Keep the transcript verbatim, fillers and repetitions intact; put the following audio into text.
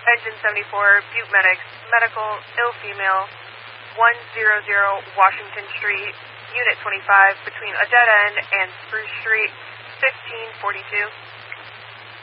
Engine seventy-four, Butte Medics, medical, ill female, one hundred Washington Street, Unit twenty-five, between a dead end and Spruce Street, fifteen forty-two.